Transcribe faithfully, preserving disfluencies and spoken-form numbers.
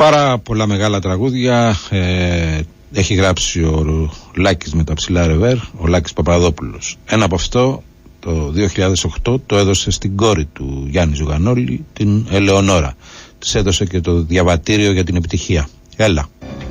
Πάρα πολλά μεγάλα τραγούδια ε, έχει γράψει ο Λάκης με τα ψηλά ρεβέρ, ο Λάκης Παπαδόπουλος. Ένα από αυτό το δύο χιλιάδες οκτώ το έδωσε στην κόρη του Γιάννη Ζουγανόλη, την Ελεονόρα. Της έδωσε και το διαβατήριο για την επιτυχία. Έλα.